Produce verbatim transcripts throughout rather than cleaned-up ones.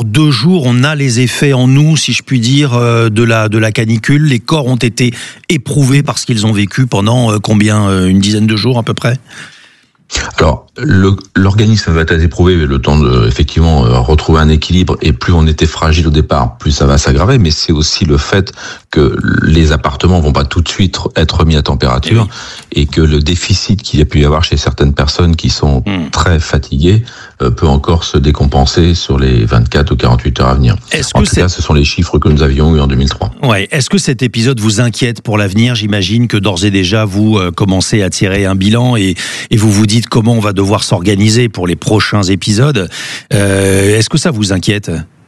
encore deux jours, on a les effets en nous, si je puis dire, de la, de la canicule. Les corps ont été éprouvés par ce qu'ils ont vécu pendant combien, une dizaine de jours à peu près ? Alors, le, l'organisme va être éprouvé, le temps de effectivement retrouver un équilibre, et plus on était fragile au départ, plus ça va s'aggraver, mais c'est aussi le fait que les appartements vont pas tout de suite être mis à température, et que le déficit qu'il y a pu y avoir chez certaines personnes qui sont mmh. très fatiguées euh, peut encore se décompenser sur les vingt-quatre ou quarante-huit heures à venir. Est-ce en que tout c'est... cas, ce sont les chiffres que nous avions eu en deux mille trois. Ouais. Est-ce que cet épisode vous inquiète pour l'avenir ? J'imagine que d'ores et déjà, vous euh, commencez à tirer un bilan et, et vous vous dites comment on va devoir s'organiser pour les prochains épisodes. Euh, est-ce que ça vous inquiète ?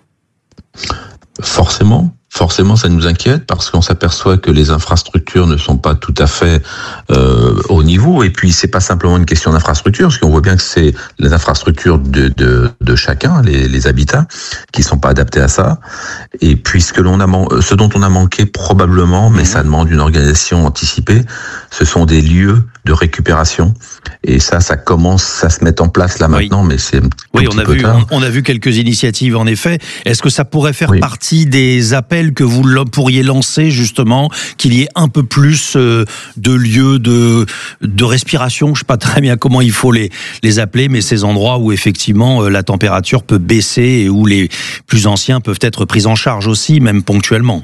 Forcément. Forcément, ça nous inquiète parce qu'on s'aperçoit que les infrastructures ne sont pas tout à fait euh, au niveau. Et puis, c'est pas simplement une question d'infrastructure, parce qu'on voit bien que c'est les infrastructures de, de, de chacun, les, les habitats, qui sont pas adaptés à ça. Et puis, ce que l'on a, man- ce dont on a manqué probablement, mais ça demande une organisation anticipée, ce sont des lieux de récupération. Et ça, ça commence à se mettre en place là maintenant, oui. mais c'est un oui, petit on a peu vu, tard. On a vu quelques initiatives en effet. Est-ce que ça pourrait faire oui. partie des appels que vous pourriez lancer justement, qu'il y ait un peu plus de lieux de, de respiration ? Je ne sais pas très bien comment il faut les, les appeler, mais ces endroits où effectivement la température peut baisser et où les plus anciens peuvent être pris en charge aussi, même ponctuellement.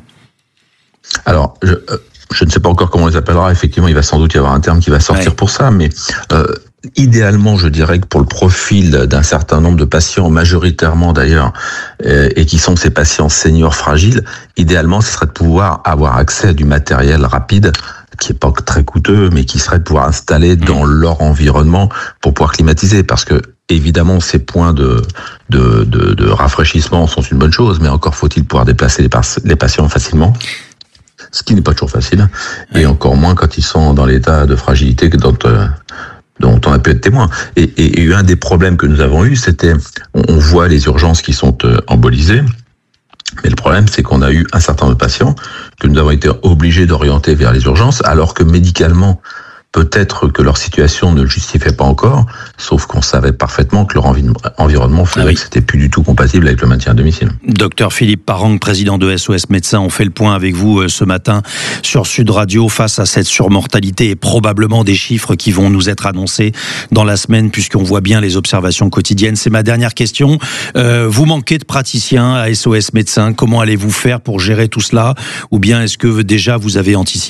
Alors, je... Euh... Je ne sais pas encore comment on les appellera. Effectivement, il va sans doute y avoir un terme qui va sortir ouais. pour ça, mais euh, idéalement, je dirais que pour le profil d'un certain nombre de patients, majoritairement d'ailleurs, euh, et qui sont ces patients seniors fragiles, idéalement, ce serait de pouvoir avoir accès à du matériel rapide, qui est pas très coûteux, mais qui serait de pouvoir installer dans leur environnement pour pouvoir climatiser, parce que évidemment, ces points de, de, de, de rafraîchissement sont une bonne chose, mais encore faut-il pouvoir déplacer les, par- les patients facilement. Ce qui n'est pas toujours facile, et encore moins quand ils sont dans l'état de fragilité dont, euh, dont on a pu être témoin. Et, et, et un des problèmes que nous avons eu, c'était, on, on voit les urgences qui sont euh, embolisées, mais le problème, c'est qu'on a eu un certain nombre de patients que nous avons été obligés d'orienter vers les urgences, alors que médicalement, peut-être que leur situation ne le justifiait pas encore, sauf qu'on savait parfaitement que leur envi- environnement faisait ah oui. que c'était plus du tout compatible avec le maintien à domicile. Docteur Philippe Parang, président de S O S Médecins, on fait le point avec vous ce matin sur Sud Radio face à cette surmortalité et probablement des chiffres qui vont nous être annoncés dans la semaine puisqu'on voit bien les observations quotidiennes. C'est ma dernière question. Euh, vous manquez de praticiens à S O S Médecins. Comment allez-vous faire pour gérer tout cela ? Ou bien est-ce que déjà vous avez anticipé ?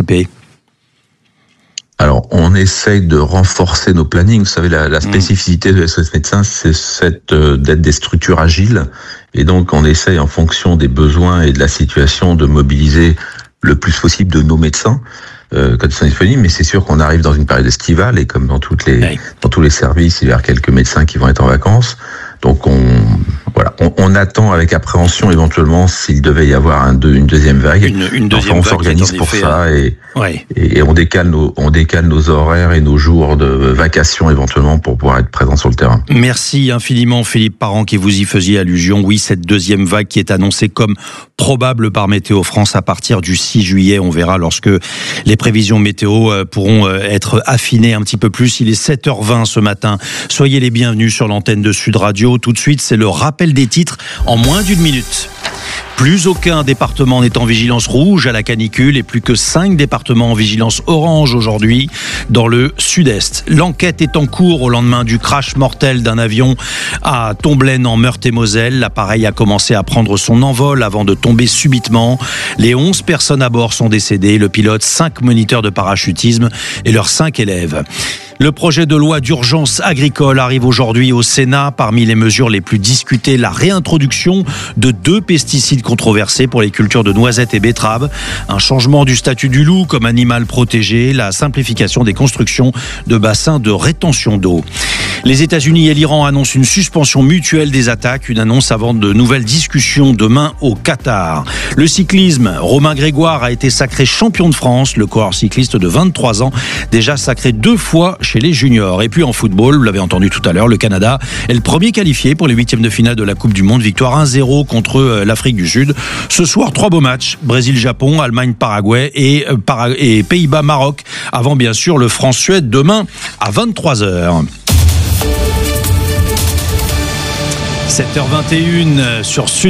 Alors, on essaye de renforcer nos plannings. Vous savez, la, la spécificité de S O S Médecins, c'est cette, euh, d'être des structures agiles. Et donc, on essaye, en fonction des besoins et de la situation, de mobiliser le plus possible de nos médecins euh, quand ils sont disponibles. Mais c'est sûr qu'on arrive dans une période estivale, et comme dans toutes les, oui. dans tous les services, il y a quelques médecins qui vont être en vacances. Donc, on, voilà, on, on attend avec appréhension éventuellement s'il devait y avoir un, deux, une deuxième vague. Une, une deuxième enfin, on vague s'organise pour effet, ça et, ouais. et, et on décale nos, on décale nos horaires et nos jours de vacation éventuellement pour pouvoir être présent sur le terrain. Merci infiniment Philippe Parang, qui vous y faisiez allusion. Oui, cette deuxième vague qui est annoncée comme probable par Météo France à partir du six juillet. On verra lorsque les prévisions météo pourront être affinées un petit peu plus. Il est sept heures vingt ce matin. Soyez les bienvenus sur l'antenne de Sud Radio. Tout de suite, c'est le rappel des titres en moins d'une minute. Plus aucun département n'est en vigilance rouge à la canicule et plus que cinq départements en vigilance orange aujourd'hui dans le sud-est. L'enquête est en cours au lendemain du crash mortel d'un avion à Tomblaine en Meurthe-et-Moselle. L'appareil a commencé à prendre son envol avant de tomber subitement. Les onze personnes à bord sont décédées, le pilote, cinq moniteurs de parachutisme et leurs cinq élèves. Le projet de loi d'urgence agricole arrive aujourd'hui au Sénat. Parmi les mesures les plus discutées, la réintroduction de deux pesticides controversés pour les cultures de noisettes et betteraves, un changement du statut du loup comme animal protégé, la simplification des constructions de bassins de rétention d'eau. Les États-Unis et l'Iran annoncent une suspension mutuelle des attaques, une annonce avant de nouvelles discussions demain au Qatar. Le cyclisme, Romain Grégoire a été sacré champion de France, le coureur cycliste de vingt-trois ans, déjà sacré deux fois chez les juniors. Et puis en football, vous l'avez entendu tout à l'heure, le Canada est le premier qualifié pour les huitièmes de finale de la Coupe du Monde. Victoire un zéro contre l'Afrique du Sud. Ce soir, trois beaux matchs. Brésil-Japon, Allemagne-Paraguay et, Para- et Pays-Bas-Maroc. Avant bien sûr le France-Suède demain à vingt-trois heures. sept heures vingt et une sur Sud.